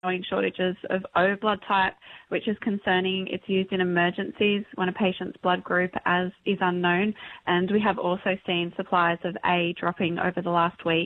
Showing shortages of O blood type, which is concerning. It's used in emergencies when a patient's blood group is unknown. And we have also seen supplies of A dropping over the last week.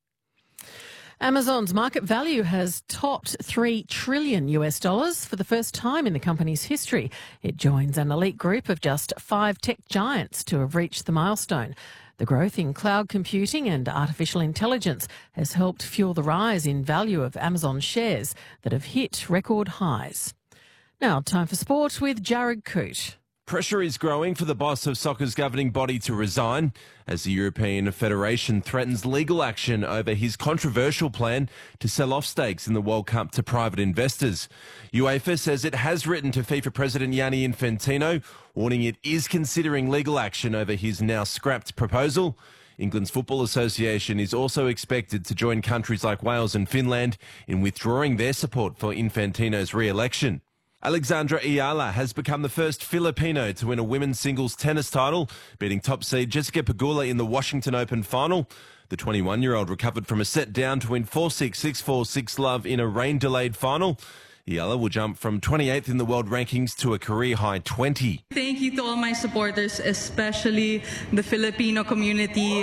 Amazon's market value has topped $3 trillion for the first time in the company's history. It joins an elite group of just 5 tech giants to have reached the milestone. The growth in cloud computing and artificial intelligence has helped fuel the rise in value of Amazon shares that have hit record highs. Now, time for sport with Jared Coote. Pressure is growing for the boss of soccer's governing body to resign as the European Federation threatens legal action over his controversial plan to sell off stakes in the World Cup to private investors. UEFA says it has written to FIFA President Gianni Infantino, warning it is considering legal action over his now scrapped proposal. England's Football Association is also expected to join countries like Wales and Finland in withdrawing their support for Infantino's re-election. Alexandra Ayala has become the first Filipino to win a women's singles tennis title, beating top seed Jessica Pegula in the Washington Open final. The 21-year-old recovered from a set down to win 4-6, 6-4, 6-love in a rain-delayed final. Ayala will jump from 28th in the world rankings to a career-high 20. Thank you to all my supporters, especially the Filipino community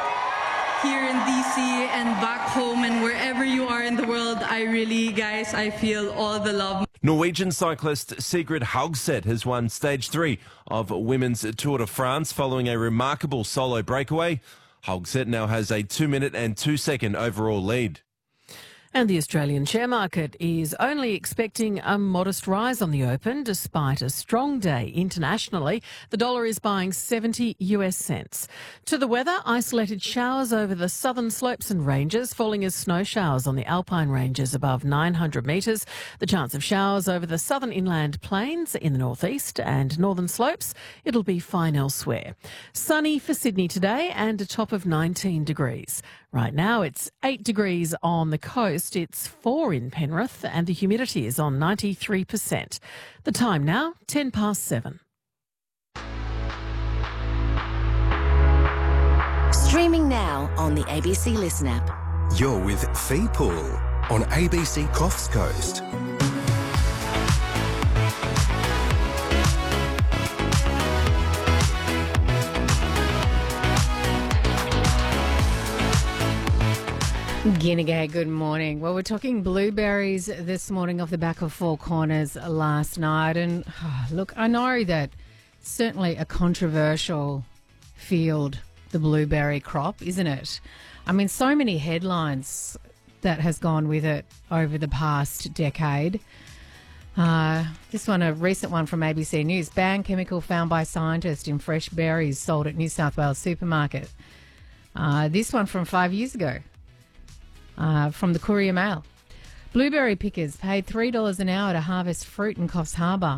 here in DC and back home and wherever you are in the world. I feel all the love. Norwegian cyclist Sigrid Haugseth has won stage 3 of Women's Tour de France following a remarkable solo breakaway. Haugseth now has a 2-minute and 2-second overall lead. And the Australian share market is only expecting a modest rise on the open despite a strong day internationally. The dollar is buying 70 US cents. To the weather, isolated showers over the southern slopes and ranges, falling as snow showers on the alpine ranges above 900 metres. The chance of showers over the southern inland plains in the northeast and northern slopes. It'll be fine elsewhere. Sunny for Sydney today and a top of 19 degrees. Right now it's 8 degrees on the coast, it's 4 in Penrith and the humidity is on 93%. The time now, 7:10. Streaming now on the ABC Listen app. You're with Fee Pool on ABC Coffs Coast. Guinea, good morning. Well, we're talking blueberries this morning off the back of Four Corners last night. And look, I know that certainly a controversial field, the blueberry crop, isn't it? I mean, so many headlines that has gone with it over the past decade. This one, a recent one from ABC News. Banned chemical found by scientists in fresh berries sold at New South Wales supermarket. This one from 5 years ago. From the Courier Mail. Blueberry pickers paid $3 an hour to harvest fruit in Coffs Harbour.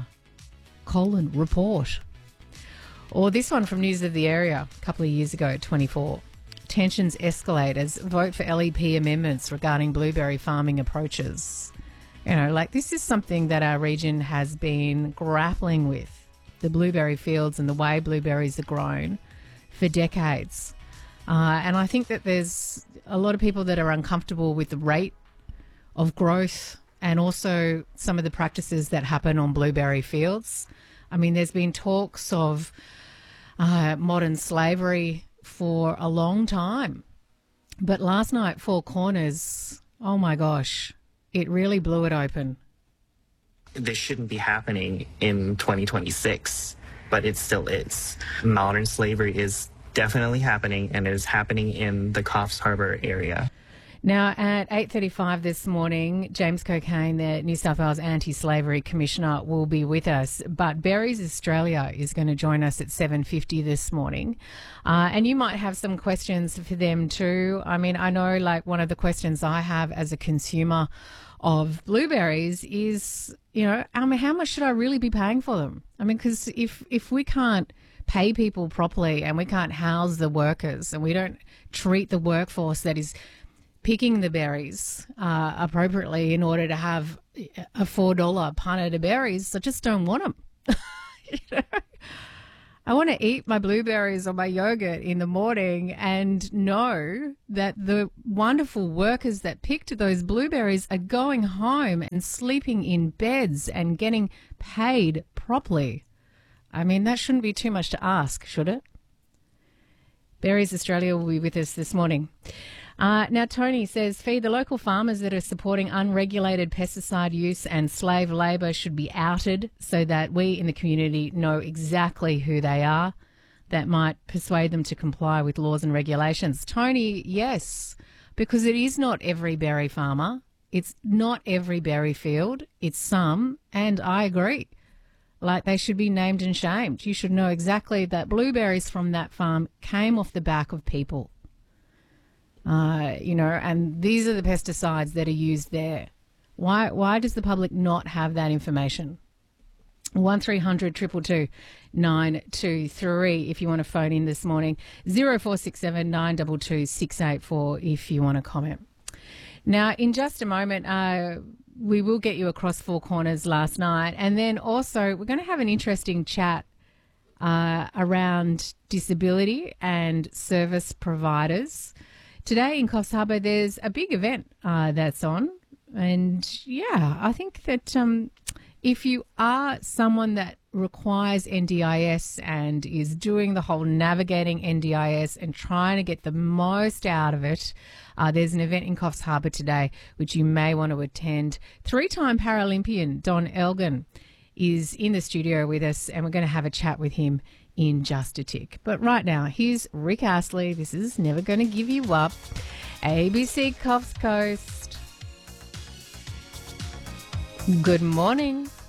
Report. Or this one from News of the Area a couple of years ago, 24. Tensions escalate as vote for LEP amendments regarding blueberry farming approaches. You know, like this is something that our region has been grappling with. The blueberry fields and the way blueberries are grown for decades. And I think that there's a lot of people that are uncomfortable with the rate of growth and also some of the practices that happen on blueberry fields. I mean, there's been talks of modern slavery for a long time. But last night, Four Corners, oh my gosh, it really blew it open. This shouldn't be happening in 2026, but it still is. Modern slavery is definitely happening, and it is happening in the Coffs Harbour area. Now, at 8:35 this morning, James Cocaine, the New South Wales Anti-Slavery Commissioner, will be with us. But Berries Australia is going to join us at 7:50 this morning. And you might have some questions for them too. I mean, I know like one of the questions I have as a consumer of blueberries is, you know, I mean, how much should I really be paying for them? I mean, because if we can't pay people properly and we can't house the workers and we don't treat the workforce that is picking the berries appropriately in order to have a $4 punnet of berries, I just don't want them. You know? I want to eat my blueberries or my yogurt in the morning and know that the wonderful workers that picked those blueberries are going home and sleeping in beds and getting paid properly. I mean, that shouldn't be too much to ask, should it? Berries Australia will be with us this morning. Now, Tony says, Fee, the local farmers that are supporting unregulated pesticide use and slave labour should be outed so that we in the community know exactly who they are. That might persuade them to comply with laws and regulations. Tony, yes, because it is not every berry farmer. It's not every berry field. It's some, and I agree. Like, they should be named and shamed. You should know exactly that blueberries from that farm came off the back of people. And these are the pesticides that are used there. Why does the public not have that information? 1300 222 923 if you want to phone in this morning. 0467 922 684 if you want to comment. Now, in just a moment, we will get you across Four Corners last night. And then also we're going to have an interesting chat around disability and service providers. Today in Coffs Harbour, there's a big event that's on. And, yeah, I think that if you are someone that requires NDIS and is doing the whole navigating NDIS and trying to get the most out of it, there's an event in Coffs Harbour today which you may want to attend. Three-time Paralympian Don Elgin is in the studio with us, and we're going to have a chat with him in just a tick. But right now, here's Rick Astley. This is Never Gonna Give You Up. ABC Coffs Coast. Good morning.